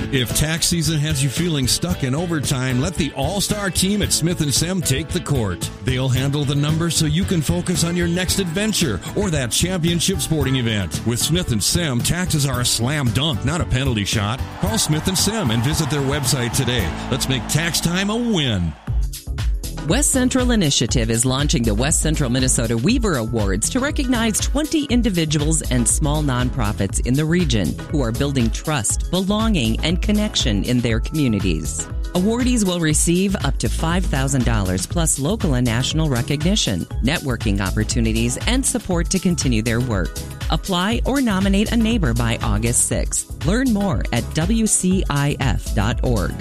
If tax season has you feeling stuck in overtime, let the all-star team at Smith & Sem take the court. They'll handle the numbers so you can focus on your next adventure or that championship sporting event. With Smith & Sem, taxes are a slam dunk, not a penalty shot. Call Smith & Sem and visit their website today. Let's make tax time a win. West Central Initiative is launching the West Central Minnesota Weaver Awards to recognize 20 individuals and small nonprofits in the region who are building trust, belonging, and connection in their communities. Awardees will receive up to $5,000 plus local and national recognition, networking opportunities, and support to continue their work. Apply or nominate a neighbor by August 6th. Learn more at WCIF.org.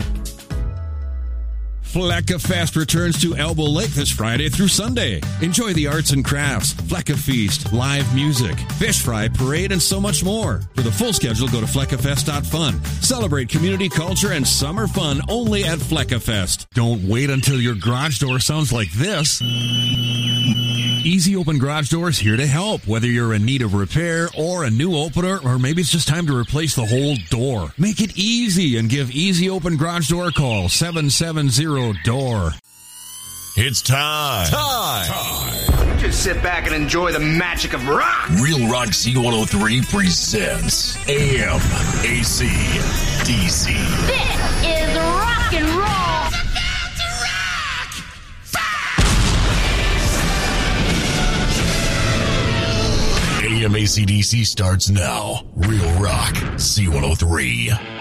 Flecka Fest returns to Elbow Lake this Friday through Sunday. Enjoy the arts and crafts, Flecka Feast, live music, fish fry, parade, and so much more. For the full schedule, go to fleckafest.fun. Celebrate community culture and summer fun only at Flecka Fest. Don't wait until your garage door sounds like this. Easy Open Garage Doors here to help. Whether you're in need of repair or a new opener, or maybe it's just time to replace the whole door. Make it easy and give Easy Open Garage Door a call, 770-DOOR. It's time. Just sit back and enjoy the magic of rock. Real Rock C103 presents AM AC DC. This is rock and roll. AM AC DC starts now. Real Rock C103.